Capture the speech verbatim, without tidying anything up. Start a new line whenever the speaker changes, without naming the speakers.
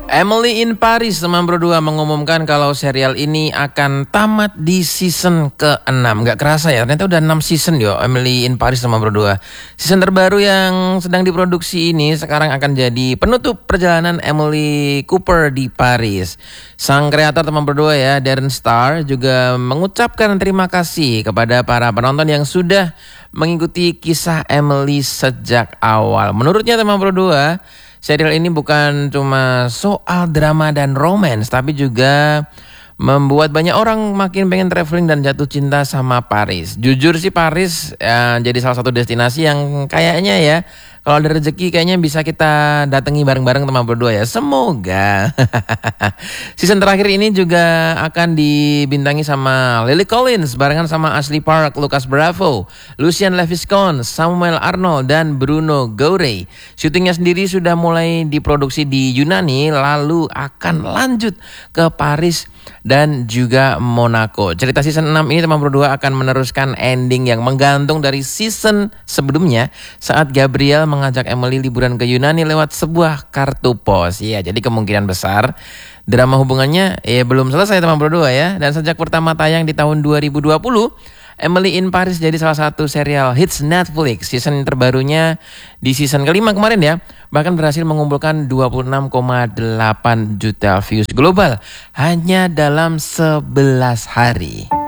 Emily in Paris teman berdua mengumumkan kalau serial ini akan tamat di season keenam. Gak kerasa ya, ternyata udah enam season yo Emily in Paris teman berdua. Season terbaru yang sedang diproduksi ini sekarang akan jadi penutup perjalanan Emily Cooper di Paris. Sang kreator teman berdua ya, Darren Star, juga mengucapkan terima kasih kepada para penonton yang sudah mengikuti kisah Emily sejak awal. Menurutnya teman berdua, serial ini bukan cuma soal drama dan romance, tapi juga membuat banyak orang makin pengen traveling dan jatuh cinta sama Paris. Jujur sih Paris ya, jadi salah satu destinasi yang kayaknya ya, kalau ada rezeki kayaknya bisa kita datangi bareng-bareng teman berdua ya. Semoga. Season terakhir ini juga akan dibintangi sama Lily Collins barengan sama Ashley Park, Lucas Bravo, Lucien Leviscon, Samuel Arnold, dan Bruno Gouret. Syutingnya sendiri sudah mulai diproduksi di Yunani, lalu akan lanjut ke Paris dan juga Monaco. Cerita season enam ini teman berdua akan meneruskan ending yang menggantung dari season sebelumnya saat Gabriel mengajak Emily liburan ke Yunani lewat sebuah kartu pos. Iya, jadi kemungkinan besar drama hubungannya ya belum selesai teman berdua ya. Dan sejak pertama tayang di tahun dua ribu dua puluh, Emily in Paris jadi salah satu serial hits Netflix. Season terbarunya di season kelima kemarin ya, bahkan berhasil mengumpulkan dua puluh enam koma delapan juta views global hanya dalam sebelas hari.